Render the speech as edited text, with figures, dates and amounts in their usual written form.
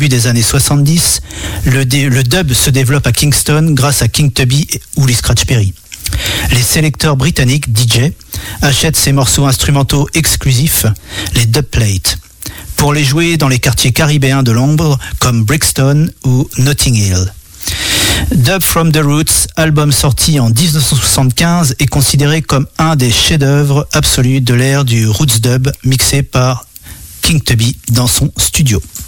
début des années 70, le dub se développe à Kingston grâce à King Tubby ou les Scratch Perry. Les sélecteurs britanniques DJ achètent ces morceaux instrumentaux exclusifs, les dubplates, pour les jouer dans les quartiers caribéens de Londres comme Brixton ou Notting Hill. Dub from the Roots, album sorti en 1975, est considéré comme un des chefs-d'œuvre absolus de l'ère du roots dub mixé par King Tubby dans son studio.